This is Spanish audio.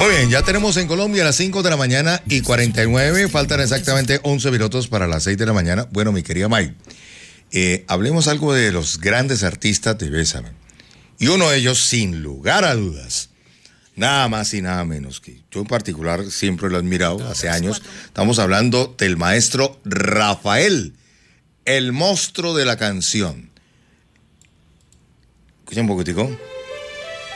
Muy bien, ya tenemos en Colombia a las 5 de la mañana y 49. Faltan exactamente 11 minutos para las 6 de la mañana. Bueno, mi querida May, hablemos algo de los grandes artistas de Bésame. Y uno de ellos, sin lugar a dudas, nada más y nada menos que yo en particular siempre lo he admirado hace años. Estamos hablando del maestro Rafael, el monstruo de la canción. Escucha un poquitico.